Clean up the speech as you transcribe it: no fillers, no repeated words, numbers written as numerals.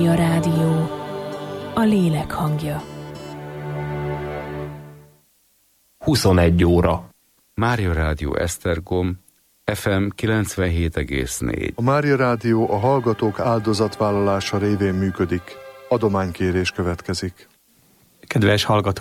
A rádió, a lélek hangja. 21 óra. Mária Rádió Esztergom, FM 97,4. A Mária Rádió a hallgatók áldozatvállalása révén működik. Adománykérés következik. Kedves hallgatók!